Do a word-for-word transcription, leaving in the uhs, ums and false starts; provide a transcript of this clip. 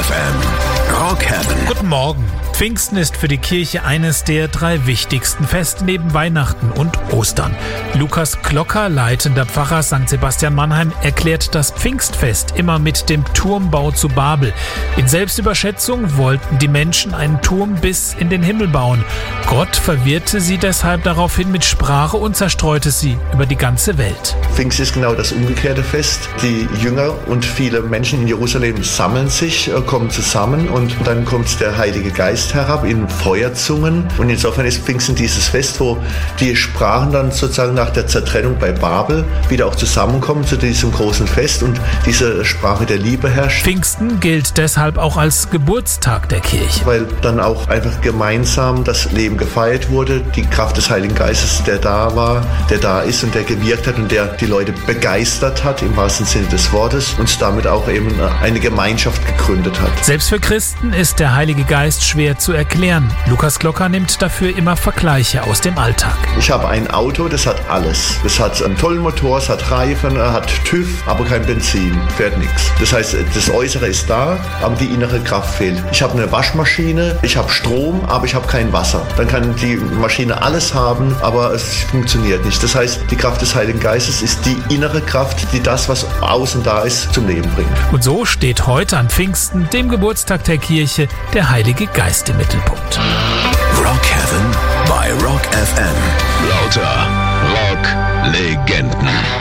F M. Rock Heaven. Guten Morgen. Pfingsten ist für die Kirche eines der drei wichtigsten Feste neben Weihnachten und Ostern. Lukas Klocker, leitender Pfarrer Sankt Sebastian Mannheim, erklärt das Pfingstfest immer mit dem Turmbau zu Babel. In Selbstüberschätzung wollten die Menschen einen Turm bis in den Himmel bauen. Gott verwirrte sie deshalb daraufhin mit Sprache und zerstreute sie über die ganze Welt. Pfingst ist genau das umgekehrte Fest. Die Jünger und viele Menschen in Jerusalem sammeln sich, kommen zusammen und dann kommt der Heilige Geist herab in Feuerzungen. Und insofern ist Pfingsten dieses Fest, wo die Sprachen dann sozusagen nach der Zertrennung bei Babel wieder auch zusammenkommen zu diesem großen Fest und diese Sprache der Liebe herrscht. Pfingsten gilt deshalb auch als Geburtstag der Kirche. Weil dann auch einfach gemeinsam das Leben gefeiert wurde, die Kraft des Heiligen Geistes, der da war, der da ist und der gewirkt hat und der die Leute begeistert hat, im wahrsten Sinne des Wortes, und damit auch eben eine Gemeinschaft gegründet hat. Selbst für Christen ist der Heilige Geist schwer zu erklären. Lukas Klocker nimmt dafür immer Vergleiche aus dem Alltag. Ich habe ein Auto, das hat alles. Es hat einen tollen Motor, es hat Reifen, hat TÜV, aber kein Benzin, fährt nichts. Das heißt, das Äußere ist da, aber die innere Kraft fehlt. Ich habe eine Waschmaschine, ich habe Strom, aber ich habe kein Wasser. Dann kann die Maschine alles haben, aber es funktioniert nicht. Das heißt, die Kraft des Heiligen Geistes ist die innere Kraft, die das, was außen da ist, zum Leben bringt. Und so steht heute an Pfingsten, dem Geburtstag der Kirche, der Heilige Geist im Mittelpunkt. Rock Heaven bei Rock F M. Lauter Rock-Legenden.